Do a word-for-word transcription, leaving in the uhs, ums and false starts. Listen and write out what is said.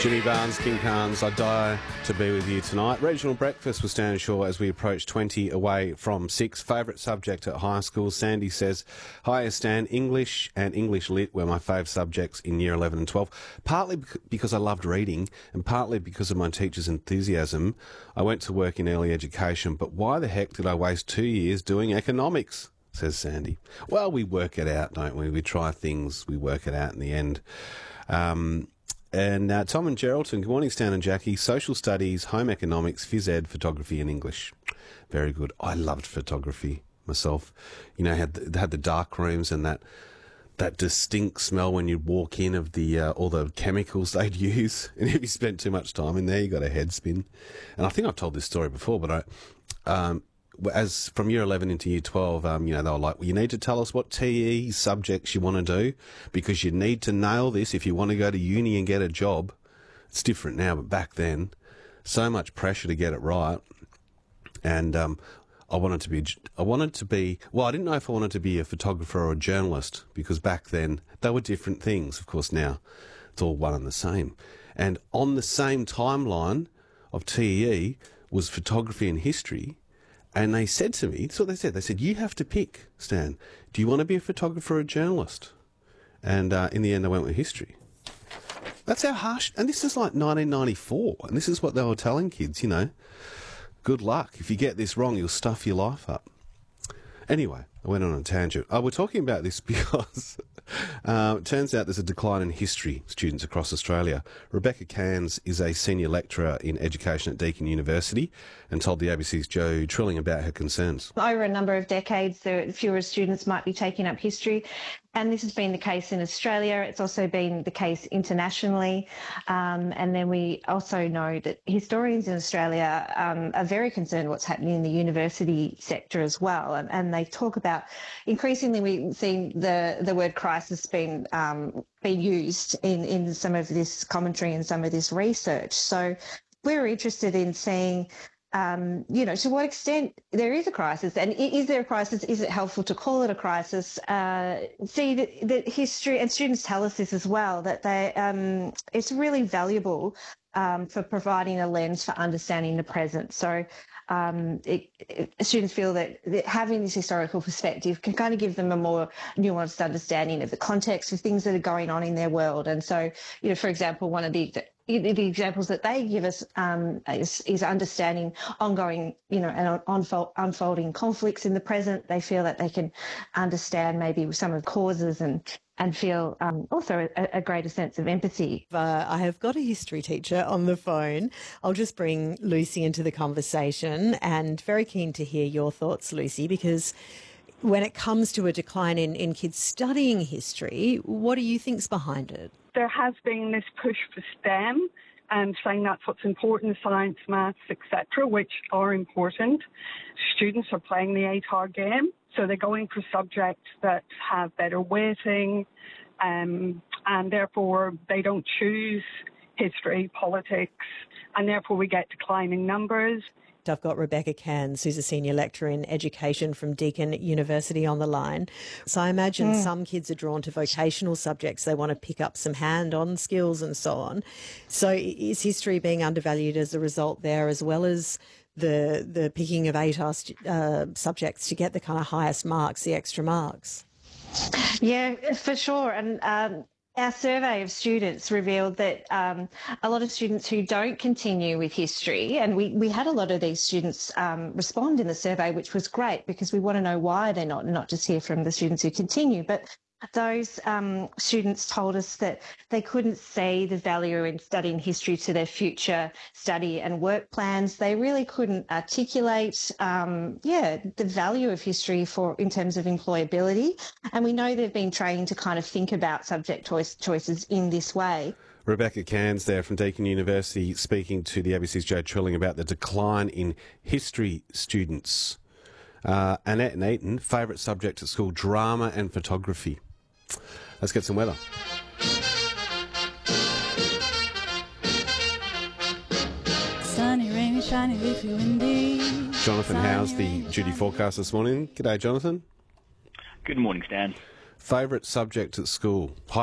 Jimmy Barnes, King Carnes, I die to be with you tonight. Regional breakfast with Stan Shaw as we approach twenty away from six. Favourite subject at high school? Sandy says, hi Stan, English and English Lit were my fave subjects in year eleven and twelve. Partly because I loved reading and partly because of my teacher's enthusiasm. I went to work in early education, but why the heck did I waste two years doing economics? Says Sandy. Well, we work it out, don't we? We try things, we work it out in the end. Um... And uh, Tom and Geraldton, good morning, Stan and Jackie. Social studies, home economics, phys ed, photography and English. Very good. I loved photography myself. You know, had the, they had the dark rooms and that that distinct smell when you'd walk in of the uh, all the chemicals they'd use. And if you spent too much time in there, you got a head spin. And I think I've told this story before, but I... Um, as from year eleven into year twelve, um, you know, they were like, well, you need to tell us what T E subjects you want to do because you need to nail this if you want to go to uni and get a job. It's different now, but back then, so much pressure to get it right. And um, I wanted to be, I wanted to be, well, I didn't know if I wanted to be a photographer or a journalist because back then they were different things. Of course, now it's all one and the same. And on the same timeline of T E was photography and history. And they said to me, that's what they said. They said, you have to pick, Stan. Do you want to be a photographer or a journalist? And uh, in the end, I went with history. That's how harsh. And this is like nineteen ninety-four. And this is what they were telling kids, you know. Good luck. If you get this wrong, you'll stuff your life up. Anyway, I went on a tangent. Oh, we're talking about this because uh, it turns out there's a decline in history students across Australia. Rebecca Cairns is a senior lecturer in education at Deakin University and told the A B C's Joe Trilling about her concerns. Over a number of decades, there fewer students might be taking up history. And this has been the case in Australia. It's also been the case internationally. Um, and then we also know that historians in Australia um, are very concerned what's happening in the university sector as well. And, and they talk about, increasingly we've seen the, the word crisis being, um, being used in, in some of this commentary and some of this research. So we're interested in seeing Um, you know, to what extent there is a crisis, and is there a crisis? Is it helpful to call it a crisis? Uh, see that, that history, and students tell us this as well, that they um, it's really valuable um, for providing a lens for understanding the present. So um, it, it, students feel that, that having this historical perspective can kind of give them a more nuanced understanding of the context of things that are going on in their world. And so, you know, for example, one of the the examples that they give us um, is, is understanding ongoing, you know, and unfold, unfolding conflicts in the present. They feel that they can understand maybe some of the causes and and feel um, also a, a greater sense of empathy. Uh, I have got a history teacher on the phone. I'll just bring Lucy into the conversation, and very keen to hear your thoughts, Lucy, because when it comes to a decline in, in kids studying history, what do you think's behind it? There has been this push for STEM and saying that's what's important, science, maths, et cetera, which are important. Students are playing the eight hour game, so they're going for subjects that have better weighting, um, and therefore they don't choose history, politics, and therefore we get declining numbers. I've got Rebecca Cairns, who's a senior lecturer in education from Deakin University, on the line. So I imagine mm. some kids are drawn to vocational subjects. They want to pick up some hand-on skills and so on. So is history being undervalued as a result there, as well as the the picking of eight uh, subjects to get the kind of highest marks, the extra marks? Yeah, for sure. And um, our survey of students revealed that um, a lot of students who don't continue with history, and we, we had a lot of these students um, respond in the survey, which was great because we want to know why they're not, not just hear from the students who continue. But those um, students told us that they couldn't see the value in studying history to their future study and work plans. They really couldn't articulate, um, yeah, the value of history for in terms of employability. And we know they've been trained to kind of think about subject choice, choices in this way. Rebecca Cairns there from Deakin University speaking to the A B C's Joe Trilling about the decline in history students. Uh, Annette and Eaton, favourite subject at school, drama and photography. Let's get some weather. Sunny, rainy, shiny, leafy, windy. Jonathan Howes, the duty forecast this morning. G'day, Jonathan. Good morning, Stan. Favourite subject at school?